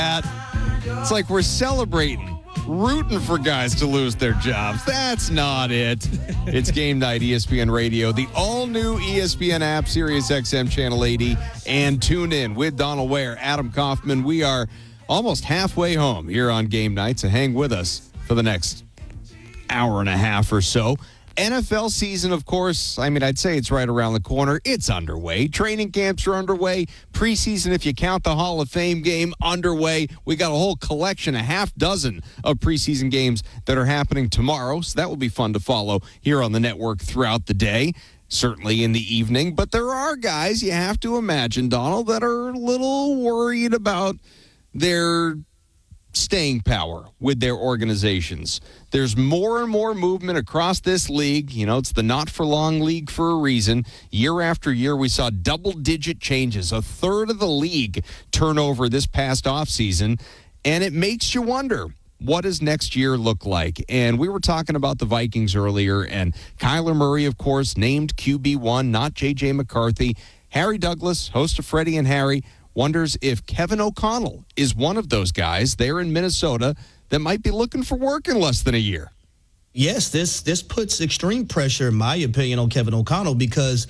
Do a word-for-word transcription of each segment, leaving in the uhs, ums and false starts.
It's like we're celebrating, rooting for guys to lose their jobs. That's not it. It's Game Night, E S P N Radio, the all-new E S P N app, Sirius X M Channel eighty, and tune in with Donald Ware, Adam Kaufman. We are almost halfway home here on Game Night, so hang with us for the next hour and a half or so. N F L season, of course, I mean, I'd say it's right around the corner. It's underway. Training camps are underway. Preseason, if you count the Hall of Fame game, underway. We got a whole collection, a half dozen of preseason games that are happening tomorrow, so that will be fun to follow here on the network throughout the day, certainly in the evening. But there are guys, you have to imagine, Donald, that are a little worried about their staying power with their organizations. There's more and more movement across this league. You know, it's the not-for-long league for a reason. Year after year, we saw double-digit changes, a third of the league turnover this past offseason, and it makes you wonder, what does next year look like? And we were talking about the Vikings earlier, and Kyler Murray, of course, named Q B one, not J J McCarthy. Harry Douglas, host of Freddie and Harry, wonders if Kevin O'Connell is one of those guys there in Minnesota that might be looking for work in less than a year. Yes, this this puts extreme pressure, in my opinion, on Kevin O'Connell, because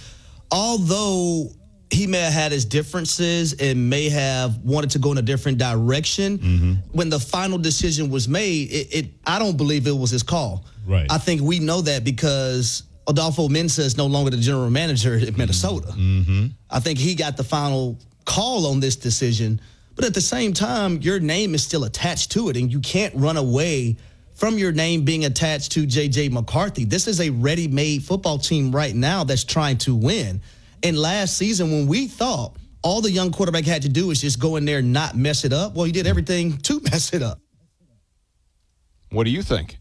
although he may have had his differences and may have wanted to go in a different direction, mm-hmm. when the final decision was made, it, it I don't believe it was his call. Right. I think we know that because Adolfo Mensa is no longer the general manager at Minnesota. Mm-hmm. I think he got the final call on this decision, but at the same time, your name is still attached to it, and you can't run away from your name being attached to J J McCarthy. This is a ready-made football team right now that's trying to win. And last season, when we thought all the young quarterback had to do is just go in there and not mess it up, well, he did everything to mess it up. What do you think?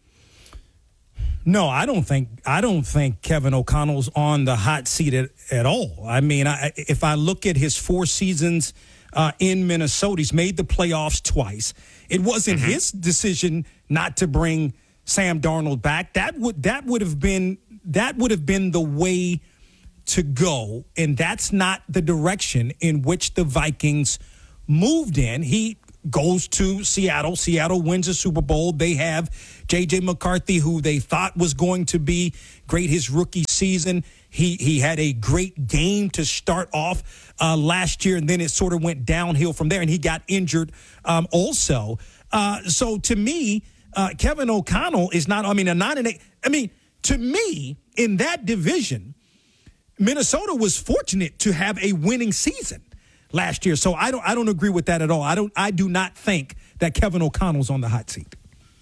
No, I don't think I don't think Kevin O'Connell's on the hot seat at, at all. I mean, I, if I look at his four seasons uh, in Minnesota, he's made the playoffs twice. It wasn't mm-hmm. his decision not to bring Sam Darnold back. That would that would have been that would have been the way to go, and that's not the direction in which the Vikings moved in. He goes to Seattle. Seattle wins a Super Bowl. They have J J McCarthy, who they thought was going to be great his rookie season. He he had a great game to start off uh, last year, and then it sort of went downhill from there, and he got injured um, also. Uh, so to me, uh, Kevin O'Connell is not, I mean, a nine and eight. I mean, to me, in that division, Minnesota was fortunate to have a winning season last year. So I don't I don't agree with that at all. I don't I do not think that Kevin O'Connell's on the hot seat.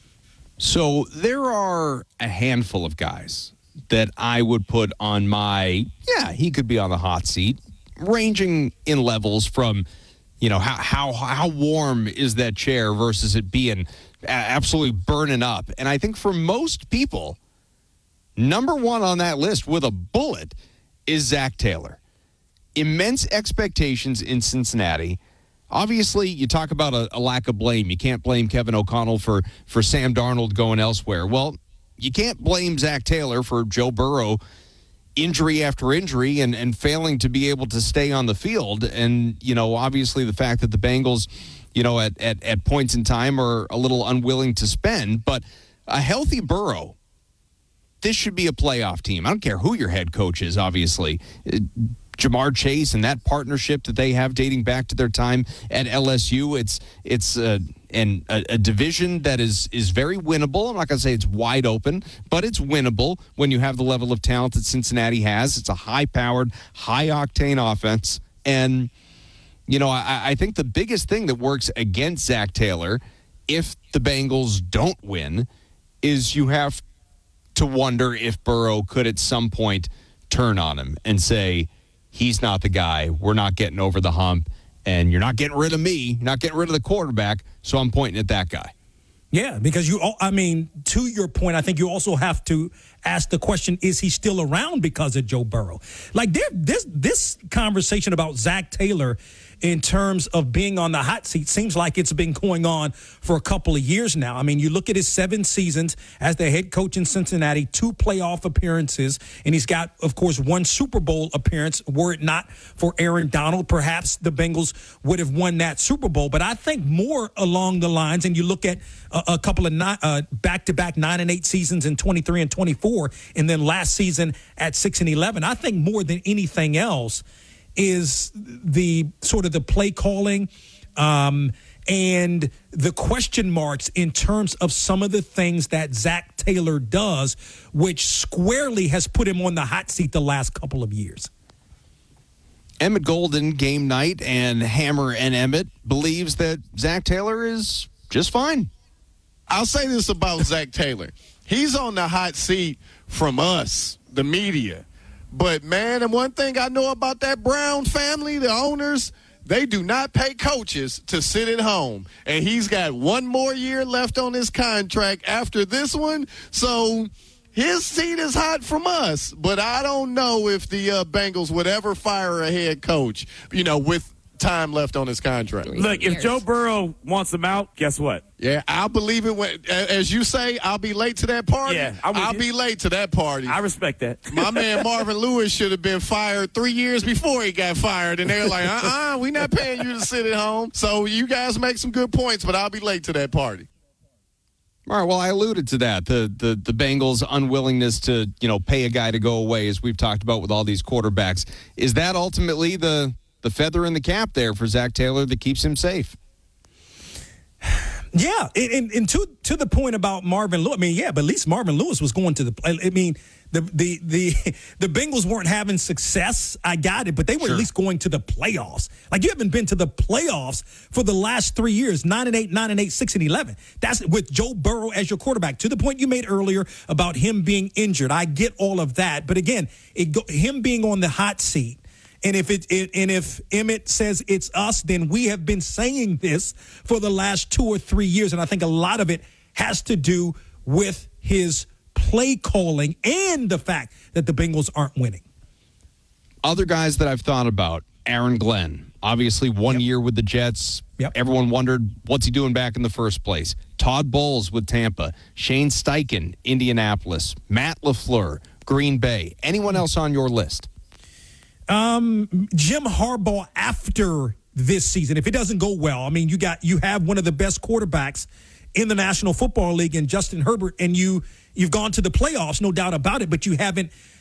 So there are a handful of guys that I would put on my, yeah, he could be on the hot seat, ranging in levels from, you know, how how how warm is that chair versus it being absolutely burning up. And I think for most people, number one on that list with a bullet is Zach Taylor. Immense expectations in Cincinnati. Obviously, you talk about a, a lack of blame. You can't blame Kevin O'Connell for, for Sam Darnold going elsewhere. Well, you can't blame Zach Taylor for Joe Burrow injury after injury and, and failing to be able to stay on the field. And, you know, obviously the fact that the Bengals, you know, at, at, at points in time are a little unwilling to spend. But a healthy Burrow, this should be a playoff team. I don't care who your head coach is, obviously. Jamar Chase and that partnership that they have dating back to their time at L S U, it's it's uh, an, a, a division that is is very winnable. I'm not going to say it's wide open, but it's winnable when you have the level of talent that Cincinnati has. It's a high-powered, high-octane offense. And, you know, I, I think the biggest thing that works against Zach Taylor, if the Bengals don't win, is you have to wonder if Burrow could at some point turn on him and say, he's not the guy. We're not getting over the hump, and you're not getting rid of me. You're not getting rid of the quarterback, so I'm pointing at that guy. Yeah, because you, I mean, to your point, I think you also have to ask the question, is he still around because of Joe Burrow? Like, there, this this conversation about Zach Taylor in terms of being on the hot seat seems like it's been going on for a couple of years now. I mean, you look at his seven seasons as the head coach in Cincinnati, two playoff appearances, and he's got, of course, one Super Bowl appearance. Were it not for Aaron Donald, perhaps the Bengals would have won that Super Bowl. But I think more along the lines, and you look at a, a couple of ni- uh, back-to-back nine and eight seasons in twenty-three and twenty-four, and then last season at six and eleven. I think more than anything else is the sort of the play calling um, and the question marks in terms of some of the things that Zac Taylor does, which squarely has put him on the hot seat the last couple of years. Emmett Golden, game night, and Hammer and Emmett believes that Zac Taylor is just fine. I'll say this about Zac Taylor. He's on the hot seat from us, the media. But, man, and one thing I know about that Brown family, the owners, they do not pay coaches to sit at home. And he's got one more year left on his contract after this one. So his seat is hot from us. But I don't know if the uh, Bengals would ever fire a head coach, you know, with time left on his contract. Look, if Joe Burrow wants him out, guess what? Yeah, I'll believe it when, as you say, I'll be late to that party. Yeah, I'm with I'll you. be late to that party. I respect that. My man Marvin Lewis should have been fired three years before he got fired, and they were like, uh-uh, we're not paying you to sit at home. So you guys make some good points, but I'll be late to that party. All right, well, I alluded to that, the the the Bengals' unwillingness to, you know, pay a guy to go away, as we've talked about with all these quarterbacks. Is that ultimately the the feather in the cap there for Zac Taylor that keeps him safe? Yeah, and, and to to the point about Marvin Lewis, I mean, yeah, but at least Marvin Lewis was going to the. I mean, the the the the Bengals weren't having success. I got it, but they were Sure. at least going to the playoffs. Like, you haven't been to the playoffs for the last three years: nine and eight, nine and eight, six and eleven. That's with Joe Burrow as your quarterback. To the point you made earlier about him being injured, I get all of that, but again, it go, him being on the hot seat. And if it, it and if Emmett says it's us, then we have been saying this for the last two or three years. And I think a lot of it has to do with his play calling and the fact that the Bengals aren't winning. Other guys that I've thought about, Aaron Glenn, obviously one Yep. year with the Jets. Yep. Everyone wondered, what's he doing back in the first place? Todd Bowles with Tampa, Shane Steichen, Indianapolis, Matt LaFleur, Green Bay. Anyone else on your list? Um, Jim Harbaugh after this season, if it doesn't go well, I mean, you got you have one of the best quarterbacks in the National Football League in Justin Herbert, and you you've gone to the playoffs, no doubt about it, but you haven't